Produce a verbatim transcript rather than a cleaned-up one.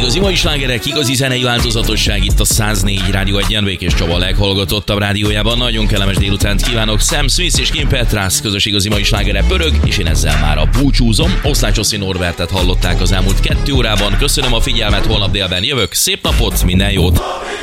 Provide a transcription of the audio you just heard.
Igazi mai slágerek, igazi zenei változatosság itt a száz négy Rádió egyen, Békés Csaba a leghallgatottabb rádiójában. Nagyon kellemes délutánt kívánok. Sam Smith és Kim Petras közös igazi mai slágere pörög, és én ezzel már a búcsúzom. Oszlács Oszi Norbertet hallották az elmúlt kettő órában. Köszönöm a figyelmet, holnap délben jövök. Szép napot, minden jót!